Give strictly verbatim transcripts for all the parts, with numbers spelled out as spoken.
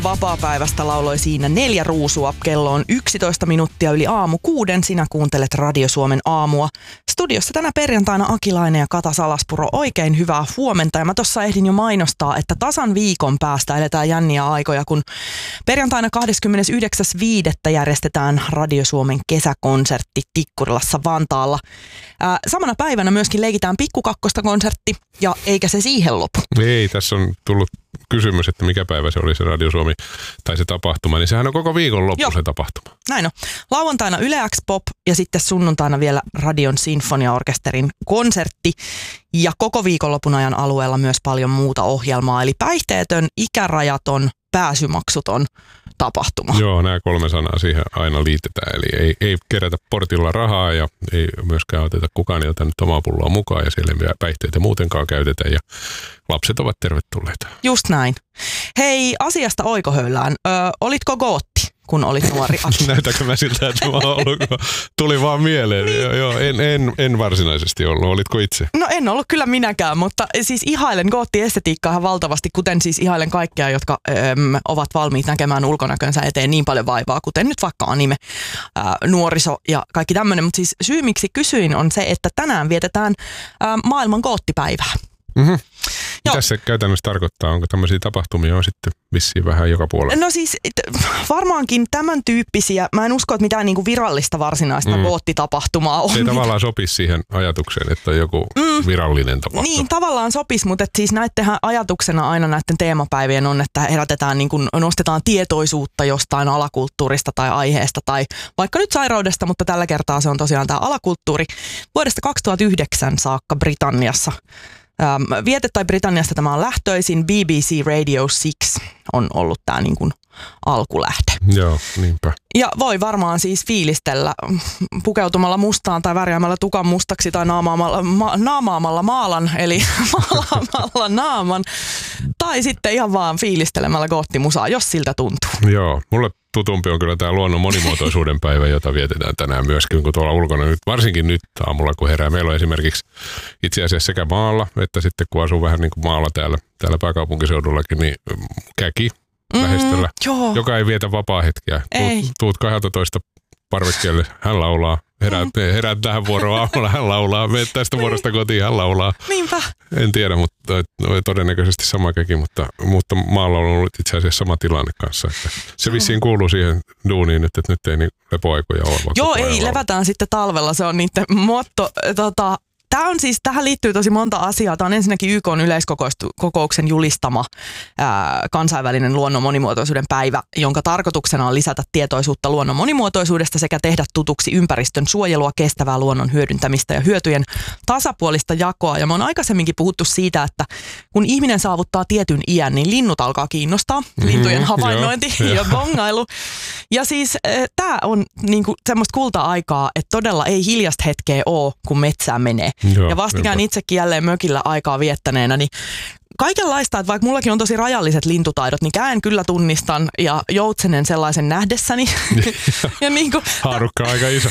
Vapaapäivästä lauloi siinä Neljä Ruusua. Kello on yksitoista minuuttia yli aamu kuuden. Sinä kuuntelet Radio Suomen aamua. Studiossa tänä perjantaina Akilainen ja Kata Salaspuro. Oikein hyvää huomenta. Ja mä tossa ehdin jo mainostaa, että tasan viikon päästä eletään jänniä aikoja, kun perjantaina kahdeskymmenesyhdeksäs viidettä järjestetään Radio Suomen kesäkonsertti Tikkurilassa Vantaalla. Ää, samana päivänä myöskin leikitään Pikkukakkosta konsertti, ja eikä se siihen lopu. Ei, tässä on tullut kysymys, että mikä päivä se oli se Radio Suomi tai se tapahtuma, niin sehän on koko viikon loppu Joo. se tapahtuma. Näin on. Lauantaina Yle X Pop ja sitten sunnuntaina vielä Radion Sinfoniaorkesterin konsertti ja koko viikonlopun ajan alueella myös paljon muuta ohjelmaa, eli päihteetön, ikärajaton, pääsymaksuton tapahtuma. Joo, nämä kolme sanaa siihen aina liitetään, eli ei, ei kerätä portilla rahaa ja ei myöskään oteta kukaan ilta nyt omaa pulloa mukaan ja siellä vielä päihteitä muutenkaan käytetään ja lapset ovat tervetulleita. Just näin. Hei, asiasta oikohöylään. Ö, olitko gootti, kun olit nuori? Näytäkö mä siltä, että mä oon ollut? Tuli vaan mieleen. Niin. Joo, joo, en, en, en varsinaisesti ollut. Olitko itse? No en ollut kyllä minäkään, mutta siis ihailen gootti-estetiikkaa valtavasti, kuten siis ihailen kaikkia, jotka öm, ovat valmiit näkemään ulkonäkönsä eteen niin paljon vaivaa, kuten nyt vaikka anime, ää, nuoriso ja kaikki tämmöinen. Mutta siis syy, miksi kysyin, on se, että tänään vietetään ää, maailman goottipäivää. Mm-hmm. Mitä se käytännössä tarkoittaa? Onko tämmöisiä tapahtumia on sitten vissiin vähän joka puolella? No siis varmaankin tämän tyyppisiä. Mä en usko, että mitään niinku virallista varsinaista mm. goottitapahtumaa on. Se ei tavallaan sopisi siihen ajatukseen, että on joku mm. virallinen tapahtuma. Niin, tavallaan sopisi, mutta et siis näittehän ajatuksena aina näiden teemapäivien on, että herätetään, niin kun nostetaan tietoisuutta jostain alakulttuurista tai aiheesta tai vaikka nyt sairaudesta, mutta tällä kertaa se on tosiaan tämä alakulttuuri. Vuodesta kaksituhattayhdeksän saakka Britanniassa. Ähm, viete tai Britanniasta tämä on lähtöisin. B B C Radio kuusi on ollut tämä niin kuin alkulähde. Joo, niinpä. Ja voi varmaan siis fiilistellä pukeutumalla mustaan tai värjäämällä tukan mustaksi tai naamaamalla, ma, naamaamalla maalan, eli maalaamalla naaman. Tai sitten ihan vaan fiilistelemällä goottimusaa, jos siltä tuntuu. Joo, mulle tutumpi on kyllä tämä luonnon monimuotoisuuden päivä, jota vietetään tänään myöskin, kun tuolla ulkona nyt, varsinkin nyt aamulla, kun herää. Meillä on esimerkiksi itse asiassa sekä maalla, että sitten kun asuu vähän niin kuin maalla täällä, täällä pääkaupunkiseudullakin, niin käki lähestöllä, mm, joka ei vietä vapaa-hetkiä. Tuut, tuut kaksitoista parvekkeelle, hän laulaa. Heräät, mm. heräät tähän vuoroon aamulla, hän laulaa. Meet tästä vuorosta kotiin, hän laulaa. Niinpä. En tiedä, mutta todennäköisesti sama käki, mutta, mutta maalla on ollut itse asiassa sama tilanne kanssa. Että se vissiin kuuluu siihen duuniin nyt, että nyt ei niin lepoaikoja ole. Joo, ei, laulaa. Levätään sitten talvella, se on niiden motto. Tota, Tämä on siis, tähän liittyy tosi monta asiaa. Tämä on ensinnäkin Y K:n yleiskokouksen julistama ää, kansainvälinen luonnon monimuotoisuuden päivä, jonka tarkoituksena on lisätä tietoisuutta luonnon monimuotoisuudesta sekä tehdä tutuksi ympäristön suojelua, kestävää luonnon hyödyntämistä ja hyötyjen tasapuolista jakoa. Ja me on aikaisemminkin puhuttu siitä, että kun ihminen saavuttaa tietyn iän, niin linnut alkaa kiinnostaa. Lintujen havainnointi mm-hmm, ja bongailu. Ja siis äh, tämä on niinku semmoista kulta-aikaa, että todella ei hiljasta hetkeä ole, kun metsään menee. Joo, ja vastikään jopa itsekin jälleen mökillä aikaa viettäneenä, niin kaikenlaista, että vaikka mullakin on tosi rajalliset lintutaidot, niin käen kyllä tunnistan ja joutsenen sellaisen nähdessäni. ja niin kuin, haarukka aika iso.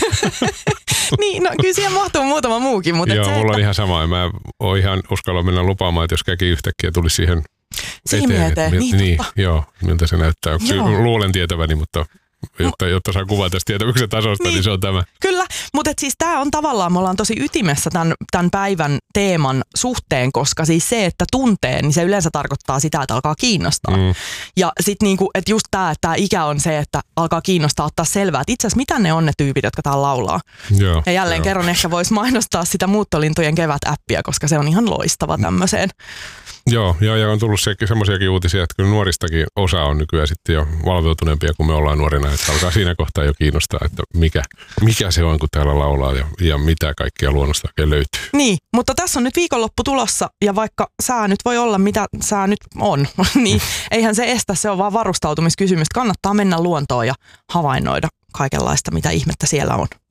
niin, no kyllä siihen mahtuu muutama muukin. Mutta joo, se, mulla että on ihan sama. Mä oon ihan uskalla mennä lupaamaan, että jos käki yhtäkkiä tuli siihen silmiä eteen. eteen. Niin, niin joo, miltä se näyttää. Luulen tietäväni, mutta Jotta, jotta saa kuvaa tästä tietämyksen tasosta, niin, niin se on tämä. Kyllä, mutta siis tämä on tavallaan, me ollaan tosi ytimessä tämän, tämän päivän teeman suhteen, koska siis se, että tuntee, niin se yleensä tarkoittaa sitä, että alkaa kiinnostaa. Mm. Ja sitten niinku, että just tämä, että tämä ikä on se, että alkaa kiinnostaa ottaa selvää, että itse asiassa mitä ne on ne tyypit, jotka täällä laulaa. Joo, ja jälleen jo. kerran ehkä voisi mainostaa sitä Muuttolintujen kevät-äppiä, koska se on ihan loistava tämmöiseen. Joo, joo, ja on tullut semmoisiakin uutisia, että kyllä nuoristakin osa on nykyään sitten jo valveutuneempia kuin me ollaan nuorina, että alkaa siinä kohtaa jo kiinnostaa, että mikä, mikä se on, kun täällä laulaa ja, ja mitä kaikkea luonnosta oikein löytyy. Niin, mutta tässä on nyt viikonloppu tulossa ja vaikka sää nyt voi olla mitä sää nyt on, niin eihän se estä, se on vaan varustautumiskysymys. Kannattaa mennä luontoon ja havainnoida kaikenlaista, mitä ihmettä siellä on.